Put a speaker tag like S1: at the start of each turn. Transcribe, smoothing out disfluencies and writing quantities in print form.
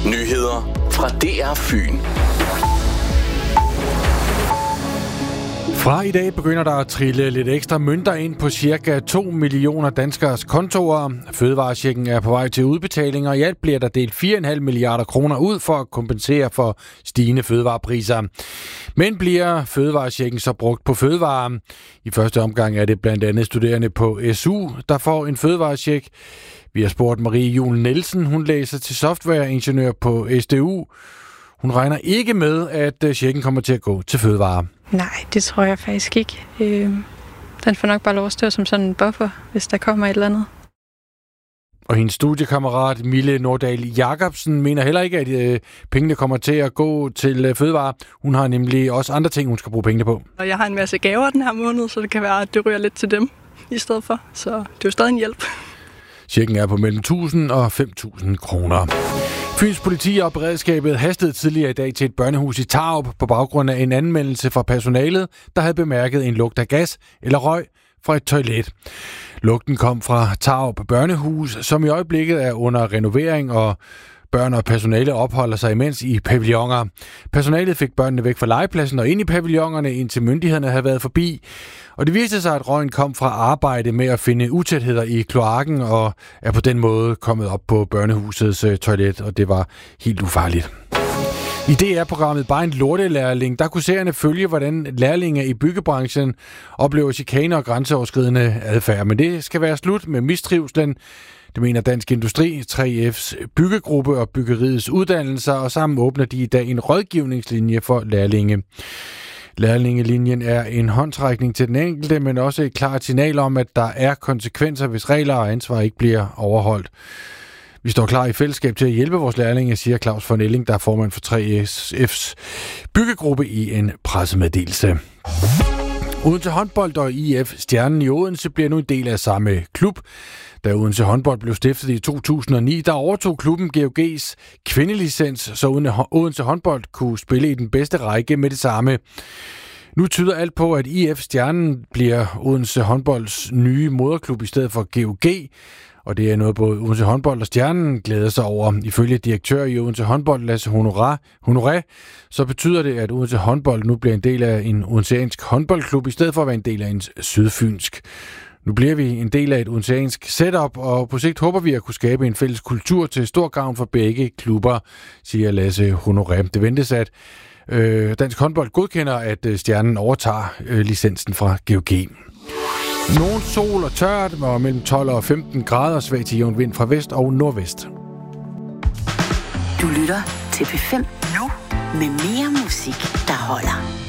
S1: Nyheder fra DR Fyn.
S2: Fra i dag begynder der at trille lidt ekstra mønter ind på cirka 2 millioner danskers kontorer. Fødevarechecken er på vej til udbetaling, og i alt bliver der delt 4,5 milliarder kroner ud for at kompensere for stigende fødevarepriser. Men bliver fødevarechecken så brugt på fødevarer? I første omgang er det blandt andet studerende på SU, der får en fødevarecheck. Vi har spurgt Marie Juel Nielsen, hun læser til softwareingeniør på SDU. Hun regner ikke med, at checken kommer til at gå til fødevarer.
S3: Nej, det tror jeg faktisk ikke. Den får nok bare lov at stå som sådan en buffer, hvis der kommer et eller andet.
S2: Og hendes studiekammerat Mille Nordahl Jacobsen mener heller ikke, at pengene kommer til at gå til fødevarer. Hun har nemlig også andre ting, hun skal bruge pengene på.
S4: Og jeg har en masse gaver den her måned, så det kan være, at det ryger lidt til dem i stedet for. Så det er jo stadig en hjælp.
S2: Checken er på mellem 1.000 og 5.000 kroner. Fyns politi og beredskabet hastede tidligere i dag til et børnehus i Tarup på baggrund af en anmeldelse fra personalet, der havde bemærket en lugt af gas eller røg fra et toilet. Lugten kom fra Tarup Børnehus, som i øjeblikket er under renovering, og børn og personale opholder sig imens i pavilloner. Personalet fik børnene væk fra legepladsen og ind i pavillonerne, indtil myndighederne havde været forbi. Og det viste sig, at røgen kom fra arbejde med at finde utætheder i kloakken, og er på den måde kommet op på børnehusets toilet, og det var helt ufarligt. I DR-programmet Bare en lortelærling, der kunne seerne følge, hvordan lærlinge i byggebranchen oplever chikane og grænseoverskridende adfærd. Men det skal være slut med mistrivslen. Det mener Dansk Industri, 3F's byggegruppe og byggeriets uddannelser, og sammen åbner de i dag en rådgivningslinje for lærlinge. Lærlingelinjen er en håndsrækning til den enkelte, men også et klart signal om, at der er konsekvenser, hvis regler og ansvar ikke bliver overholdt. Vi står klar i fællesskab til at hjælpe vores lærlinge, siger Claus von Elling, der er formand for 3F's byggegruppe i en pressemeddelelse. Odense Håndbold og IF Stjernen i Odense bliver nu en del af samme klub. Da Odense Håndbold blev stiftet i 2009, der overtog klubben GOG's kvindelicens, så Odense Håndbold kunne spille i den bedste række med det samme. Nu tyder alt på, at IF Stjernen bliver Odense Håndbolds nye moderklub i stedet for GOG, og det er noget både Odense Håndbold og Stjernen glæder sig over. Ifølge direktør i Odense Håndbold, Lasse Honoré, så betyder det, at Odense Håndbold nu bliver en del af en odenseansk håndboldklub, i stedet for at være en del af en sydfynsk. Nu bliver vi en del af et odenseansk setup, og på sigt håber vi at kunne skabe en fælles kultur til stor gavn for begge klubber, siger Lasse Honoré. Det ventes, at Dansk Håndbold godkender, at Stjernen overtager licensen fra GOG. Nogen sol og tørt, og mellem 12 og 15 grader, svag til jævn vind fra vest og nordvest.
S5: Du lytter til P5 nu med mere musik, der holder.